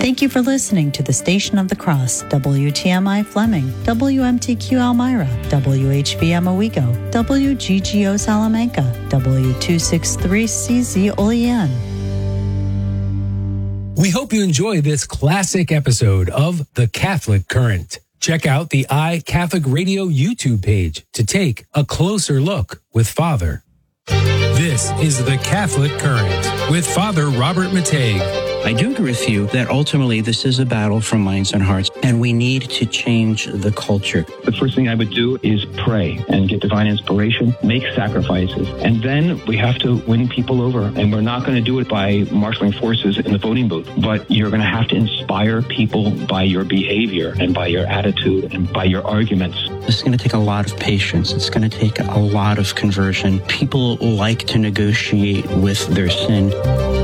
Thank you for listening to the Station of the Cross, WTMI Fleming, WMTQ Elmira, WHVM Owego, WGGO Salamanca, W263CZ Olean. We hope you enjoy this classic episode of The Catholic Current. Check out the iCatholic Radio YouTube page to take a closer look with Father. This is The Catholic Current with Father Robert Mateig. I do agree with you that ultimately this is a battle for minds and hearts, and we need to change the culture. The first thing I would do is pray and get divine inspiration, make sacrifices, and then we have to win people over. And we're not going to do it by marshaling forces in the voting booth, but you're going to have to inspire people by your behavior and by your attitude and by your arguments. This is going to take a lot of patience. It's going to take a lot of conversion. People like to negotiate with their sin.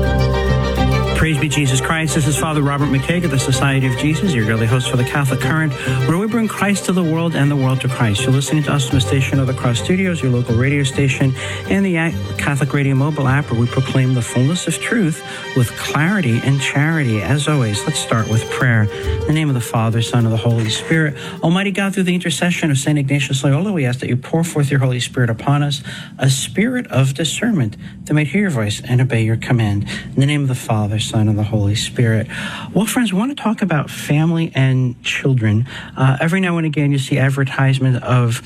Praise be Jesus Christ. This is Father Robert Mateig of the Society of Jesus, your daily host for the Catholic Current, where we bring Christ to the world and the world to Christ. You're listening to us from the Station of the Cross Studios, your local radio station, and the Catholic Radio mobile app, where we proclaim the fullness of truth with clarity and charity. As always, let's start with prayer. In the name of the Father, Son, and the Holy Spirit. Almighty God, through the intercession of St. Ignatius Loyola, we ask that you pour forth your Holy Spirit upon us, a spirit of discernment, that may hear your voice and obey your command. In the name of the Father, Son, and the Holy Spirit. Well, friends, we want to talk about family and children. Every now and again, you see advertisement of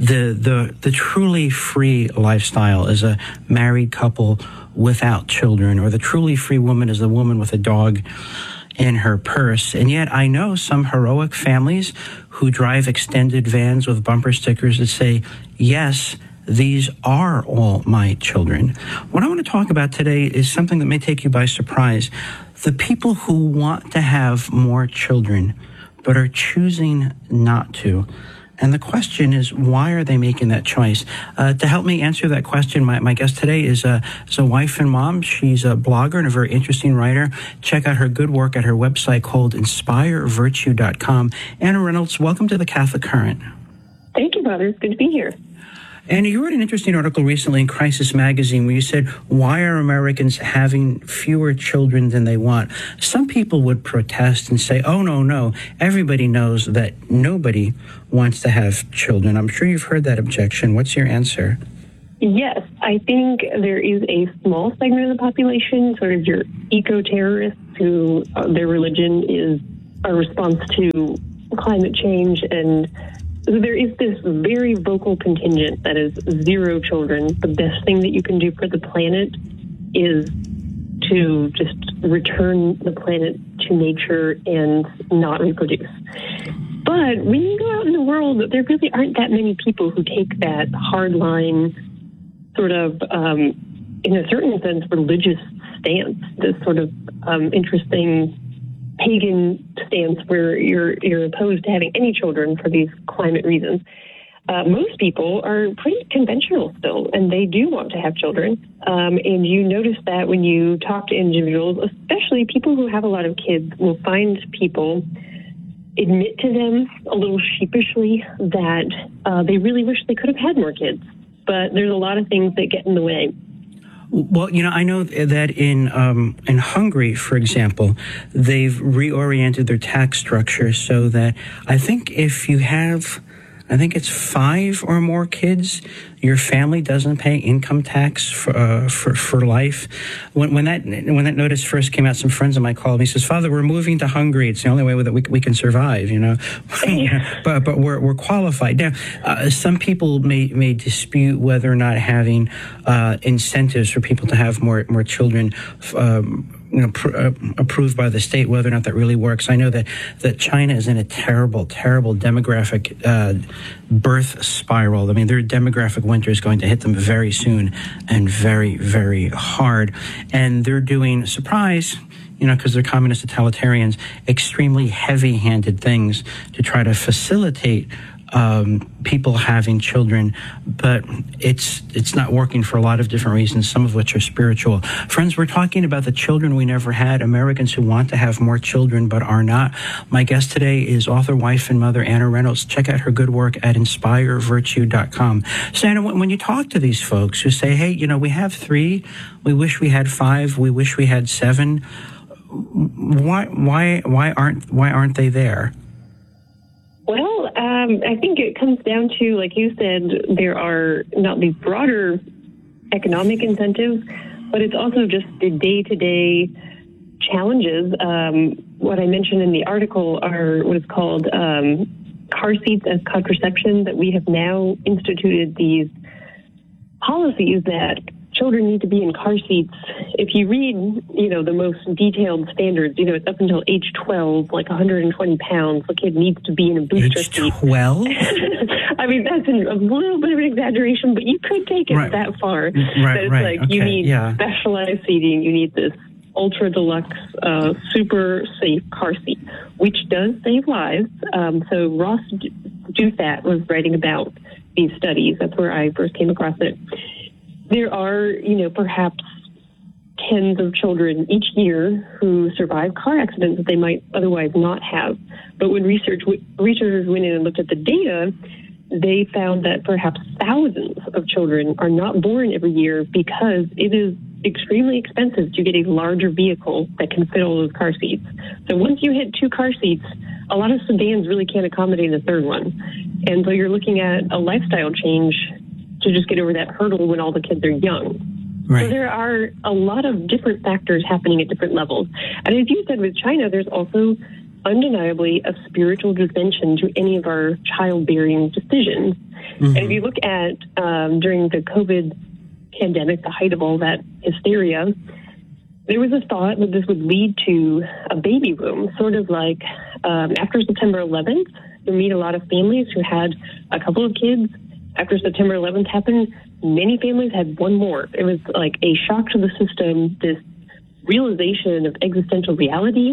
the truly free lifestyle as a married couple without children, or the truly free woman is the woman with a dog in her purse. And yet I know some heroic families who drive extended vans with bumper stickers that say, yes, these are all my children. What I want to talk about today is something that may take you by surprise. The people who want to have more children, but are choosing not to. And the question is, why are they making that choice? To help me answer that question, my guest today is a wife and mom. She's a blogger and a very interesting writer. Check out her good work at her website called InspireVirtue.com. Anna Reynolds, welcome to the Catholic Current. Thank you, Father. It's good to be here. And you wrote an interesting article recently in Crisis Magazine where you said, why are Americans having fewer children than they want? Some people would protest and say, oh, no, everybody knows that nobody wants to have children. I'm sure you've heard that objection. What's your answer? Yes, I think there is a small segment of the population, sort of your eco-terrorists, who their religion is a response to climate change, and so there is this very vocal contingent that is zero children. The best thing that you can do for the planet is to just return the planet to nature and not reproduce. But when you go out in the world, there really aren't that many people who take that hardline, sort of, in a certain sense, religious stance, this sort of interesting pagan stance where you're opposed to having any children for these climate reasons. Most people are pretty conventional still, and they do want to have children. And you notice that when you talk to individuals, especially people who have a lot of kids, will find people admit to them a little sheepishly that they really wish they could have had more kids. But there's a lot of things that get in the way. Well, I know that in Hungary, for example, they've reoriented their tax structure so that I think if you have, it's 5 or more kids, your family doesn't pay income tax for life. When that notice first came out, some friends of mine called me. He says, "Father, we're moving to Hungary. It's the only way that we can survive, but we're qualified." Now, some people may dispute whether or not having incentives for people to have more children approved by the state, whether or not that really works. I know that China is in a terrible demographic birth spiral. I mean, their demographic winter is going to hit them very soon and very, very hard. And they're doing, surprise, because they're communist totalitarians, extremely heavy-handed things to try to facilitate people having children, but it's not working for a lot of different reasons, some of which are spiritual. Friends, we're talking about the children we never had, Americans who want to have more children but are not. My guest today is author, wife, and mother Anna Reynolds. Check out her good work at InspireVirtue.com. So, Anna, when you talk to these folks who say, hey, we have 3, we wish we had 5, we wish we had 7, why aren't they there? Well, I think it comes down to, like you said, there are not these broader economic incentives, but it's also just the day-to-day challenges. What I mentioned in the article are what is called car seats as contraception, that we have now instituted these policies that children need to be in car seats. If you read, the most detailed standards, it's up until age 12, like 120 pounds, the kid needs to be in a booster seat. Age 12? I mean, that's a little bit of an exaggeration, but you could take it that far. Right. You need specialized seating. You need this ultra deluxe, super safe car seat, which does save lives. So Ross Douthat was writing about these studies. That's where I first came across it. There are, perhaps tens of children each year who survive car accidents that they might otherwise not have. But when researchers went in and looked at the data, they found that perhaps thousands of children are not born every year because it is extremely expensive to get a larger vehicle that can fit all those car seats. So once you hit 2 car seats, a lot of sedans really can't accommodate a third one. And so you're looking at a lifestyle change to just get over that hurdle when all the kids are young. Right. So there are a lot of different factors happening at different levels. And as you said with China, there's also undeniably a spiritual dimension to any of our childbearing decisions. Mm-hmm. And if you look at during the COVID pandemic, the height of all that hysteria, there was a thought that this would lead to a baby boom, sort of like after September 11th, you meet a lot of families who had a couple of kids. After September 11th happened, many families had one more. It was like a shock to the system, this realization of existential reality,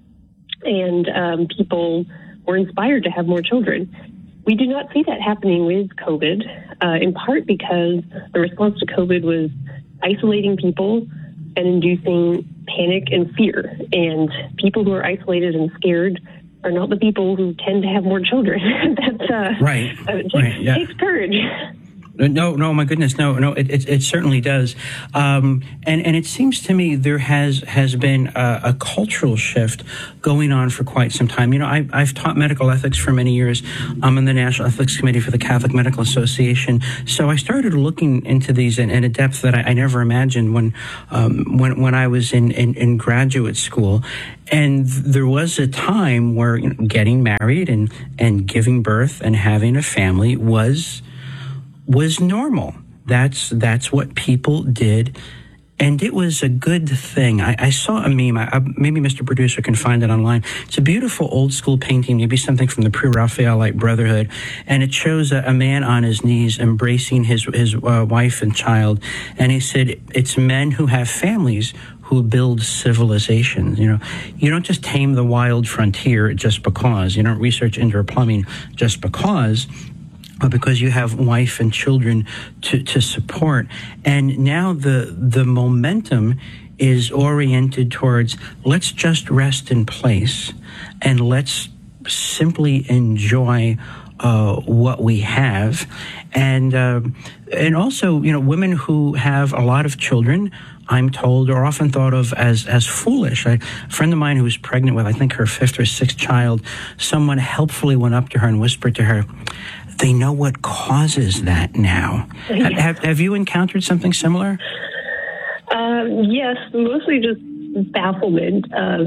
and people were inspired to have more children. We do not see that happening with COVID, in part because the response to COVID was isolating people and inducing panic and fear. And people who are isolated and scared are not the people who tend to have more children. That's takes courage. No, my goodness, no. It certainly does, and it seems to me there has been a cultural shift going on for quite some time. I've taught medical ethics for many years. I'm on the National Ethics Committee for the Catholic Medical Association, so I started looking into these in a depth that I never imagined when I was in graduate school. And there was a time where getting married and giving birth and having a family was normal. That's what people did, and it was a good thing. I saw a meme. Maybe Mr. Producer can find it online. It's a beautiful old school painting, maybe something from the Pre-Raphaelite Brotherhood, and it shows a man on his knees embracing his wife and child, and he said, "It's men who have families who build civilizations." You don't just tame the wild frontier just because. You don't research indoor plumbing just because. But because you have wife and children to support. And now the momentum is oriented towards, let's just rest in place and let's simply enjoy what we have. And also, women who have a lot of children, I'm told, are often thought of as foolish. A friend of mine who was pregnant with, I think, her 5th or 6th child, someone helpfully went up to her and whispered to her, "They know what causes that now." Have you encountered something similar? Yes, mostly just bafflement.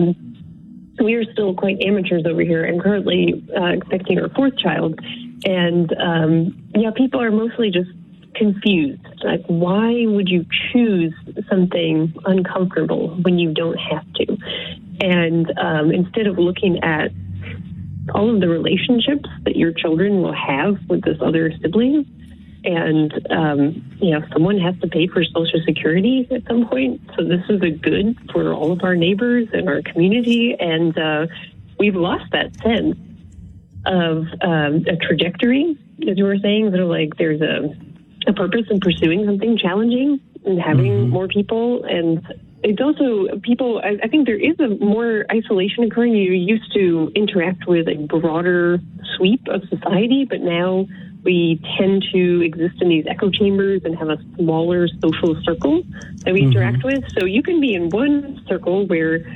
We are still quite amateurs over here. I'm currently expecting our 4th child. And, people are mostly just confused. Like, why would you choose something uncomfortable when you don't have to? And instead of looking at all of the relationships that your children will have with this other sibling, and someone has to pay for Social Security at some point, so this is a good for all of our neighbors and our community, and we've lost that sense of a trajectory, as you were saying, sort of like there's a purpose in pursuing something challenging and having more people. And it's also people, I think there is a more isolation occurring. You used to interact with a broader sweep of society, but now we tend to exist in these echo chambers and have a smaller social circle that we interact with. So you can be in one circle where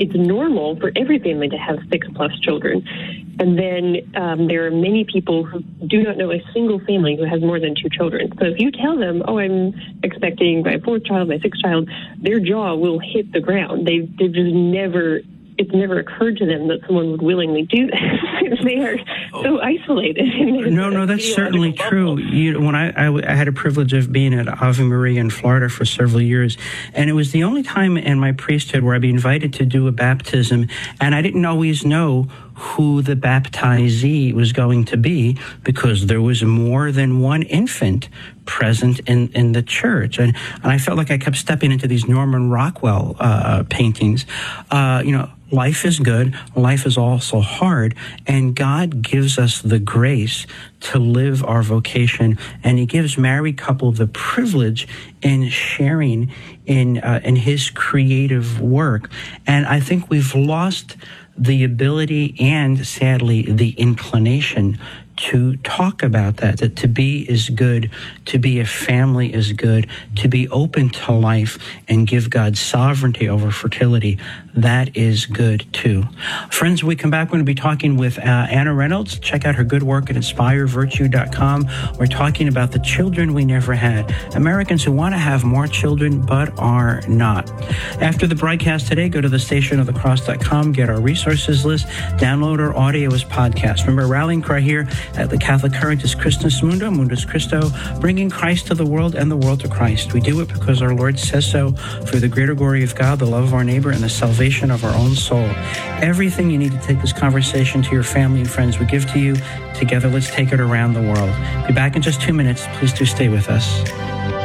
it's normal for every family to have 6+ children. And then there are many people who do not know a single family who has more than 2 children. So if you tell them, oh, I'm expecting my 4th child, my 6th child, their jaw will hit the ground. They've just it's never occurred to them that someone would willingly do that. They are so isolated. No, that's certainly true. When I had a privilege of being at Ave Maria in Florida for several years, and it was the only time in my priesthood where I'd be invited to do a baptism, and I didn't always know who the baptizee was going to be because there was more than one infant present in the church. And I felt like I kept stepping into these Norman Rockwell paintings. Life is good. Life is also hard. And God gives us the grace to live our vocation. And he gives married couple the privilege in sharing in his creative work. And I think we've lost the ability and, sadly, the inclination to talk about that to be is good, to be a family is good, to be open to life and give God sovereignty over fertility. That is good too. Friends, when we come back, we're going to be talking with Anna Reynolds. Check out her good work at inspirevirtue.com. We're talking about the children we never had. Americans who want to have more children but are not. After the broadcast today, go to thestationofthecross.com, get our resources list, download our audio as podcast. Remember, rallying cry here at the Catholic Current is Christus Mundo, Mundus Christo, bringing Christ to the world and the world to Christ. We do it because our Lord says so, for the greater glory of God, the love of our neighbor, and the salvation of our own soul. Everything you need to take this conversation to your family and friends we give to you. Together, let's take it around the world. Be back in just 2 minutes. Please do stay with us.